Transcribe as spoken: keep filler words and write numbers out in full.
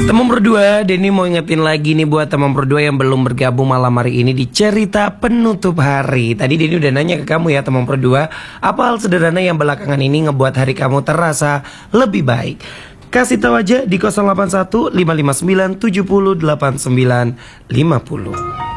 Teman berdua, Denny mau ingetin lagi nih buat teman berdua yang belum bergabung malam hari ini di cerita penutup hari. Tadi Denny udah nanya ke kamu ya teman berdua, apa hal sederhana yang belakangan ini ngebuat hari kamu terasa lebih baik? Kasih tahu aja di nol delapan satu lima lima sembilan tujuh nol delapan sembilan lima nol.